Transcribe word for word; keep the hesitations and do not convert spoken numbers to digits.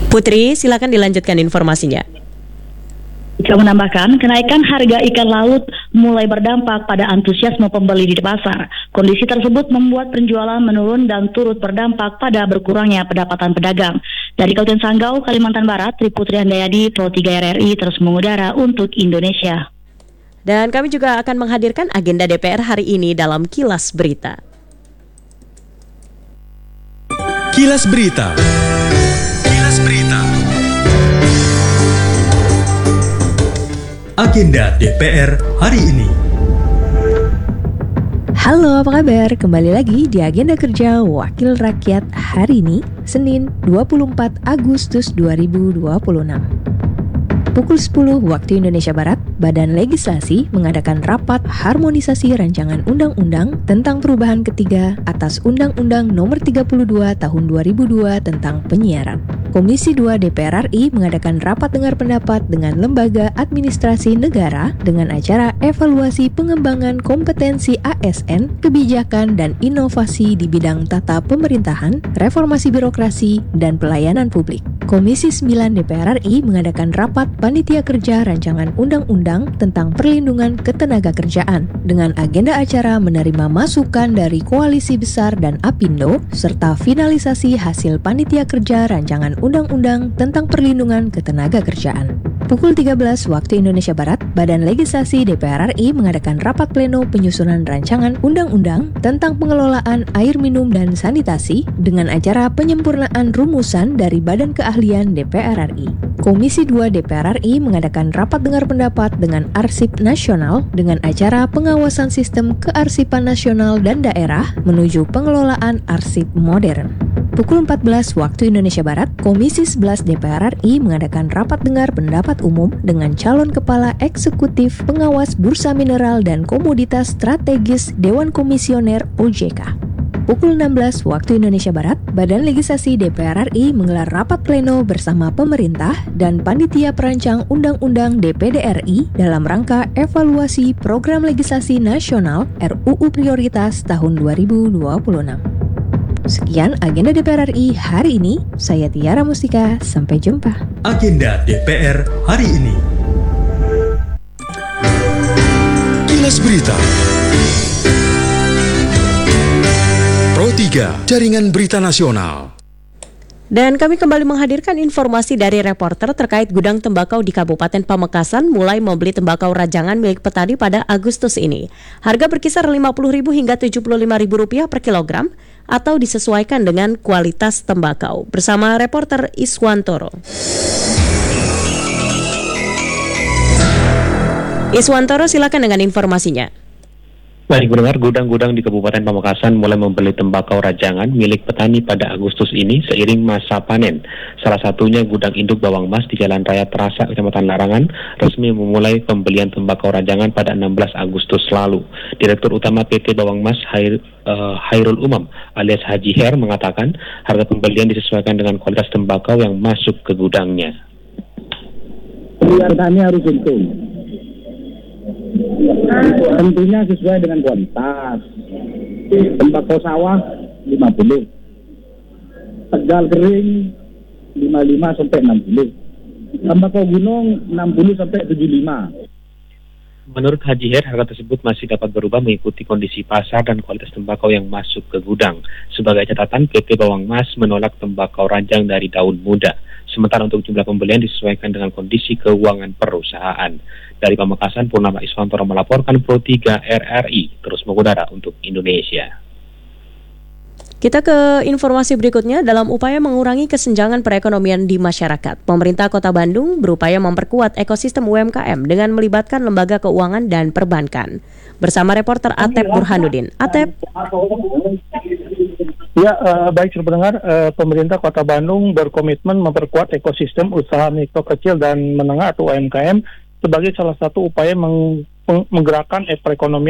Putri, silakan dilanjutkan informasinya. Ia menambahkan, kenaikan harga ikan laut mulai berdampak pada antusiasme pembeli di pasar. Kondisi tersebut membuat penjualan menurun dan turut berdampak pada berkurangnya pendapatan pedagang. Dari Kabupaten Sanggau, Kalimantan Barat, Tri Putri Handayadi, Pro tiga R R I terus mengudara untuk Indonesia. Dan kami juga akan menghadirkan agenda D P R hari ini dalam Kilas Berita. Kilas Berita. Kilas Berita. Agenda D P R hari ini. Halo, apa kabar? Kembali lagi di Agenda Kerja Wakil Rakyat hari ini, Senin dua puluh empat Agustus dua ribu dua puluh enam. Pukul sepuluh waktu Indonesia Barat, Badan Legislasi mengadakan rapat harmonisasi rancangan undang-undang tentang perubahan ketiga atas Undang-Undang Nomor tiga puluh dua Tahun dua ribu dua tentang penyiaran. Komisi dua D P R R I mengadakan rapat dengar pendapat dengan Lembaga Administrasi Negara dengan acara evaluasi pengembangan kompetensi A S N, kebijakan dan inovasi di bidang tata pemerintahan, reformasi birokrasi, dan pelayanan publik. Komisi sembilan D P R R I mengadakan rapat panitia kerja rancangan undang-undang tentang perlindungan ketenagakerjaan dengan agenda acara menerima masukan dari Koalisi Besar dan Apindo serta finalisasi hasil panitia kerja rancangan undang-undang tentang perlindungan ketenagakerjaan. Pukul tiga belas waktu Indonesia Barat, Badan Legislasi D P R R I mengadakan rapat pleno penyusunan rancangan undang-undang tentang pengelolaan air minum dan sanitasi dengan acara penyempurnaan rumusan dari Badan Keahlian D P R R I. Komisi dua D P R R I mengadakan rapat dengar pendapat dengan Arsip Nasional dengan acara pengawasan sistem kearsipan nasional dan daerah menuju pengelolaan arsip modern. Pukul empat belas waktu Indonesia Barat, Komisi sebelas D P R R I mengadakan rapat dengar pendapat umum dengan calon kepala eksekutif pengawas Bursa Mineral dan Komoditas Strategis Dewan Komisioner O J K. Pukul enam belas waktu Indonesia Barat, Badan Legislasi D P R R I menggelar rapat pleno bersama pemerintah dan panitia perancang Undang-Undang D P D R I dalam rangka evaluasi Program Legislasi Nasional R U U Prioritas tahun dua ribu dua puluh enam. Sekian agenda D P R R I hari ini. Saya Tiara Mustika, sampai jumpa. Agenda D P R hari ini. Kilas Berita. Pro tiga, Jaringan Berita Nasional. Dan kami kembali menghadirkan informasi dari reporter terkait gudang tembakau di Kabupaten Pamekasan mulai membeli tembakau rajangan milik petani pada Agustus ini. Harga berkisar lima puluh ribu hingga tujuh puluh lima ribu rupiah per kilogram atau disesuaikan dengan kualitas tembakau. Bersama reporter Iswantoro. Iswantoro, silakan dengan informasinya. Baik, benar, gudang-gudang di Kabupaten Pamekasan mulai membeli tembakau rajangan milik petani pada Agustus ini seiring masa panen. Salah satunya gudang induk bawang mas di Jalan Raya Terasa, Kecamatan Larangan, resmi memulai pembelian tembakau rajangan pada enam belas Agustus lalu. Direktur Utama P T Bawang Mas Hair, uh, Hairul Umam alias Haji Her mengatakan harga pembelian disesuaikan dengan kualitas tembakau yang masuk ke gudangnya. Biar kami harus untung. Tentunya sesuai dengan kualitas. Tembakau sawah lima puluh, Tegal kering lima puluh lima sampai enam puluh, tembakau gunung enam puluh sampai tujuh puluh lima. Menurut Haji Her, harga tersebut masih dapat berubah mengikuti kondisi pasar dan kualitas tembakau yang masuk ke gudang. Sebagai catatan, P T Bawang Mas menolak tembakau ranjang dari daun muda. Sementara untuk jumlah pembelian disesuaikan dengan kondisi keuangan perusahaan. Dari Pamekasan, Purnama Iswantoro melaporkan Pro tiga R R I terus mengudara untuk Indonesia. Kita ke informasi berikutnya. Dalam upaya mengurangi kesenjangan perekonomian di masyarakat, pemerintah Kota Bandung berupaya memperkuat ekosistem U M K M dengan melibatkan lembaga keuangan dan perbankan. Bersama reporter Atep Burhanuddin. Atep. Ya, uh, baik pendengar, uh, pemerintah Kota Bandung berkomitmen memperkuat ekosistem usaha mikro kecil dan menengah atau U M K M sebagai salah satu upaya meng- menggerakkan perekonomian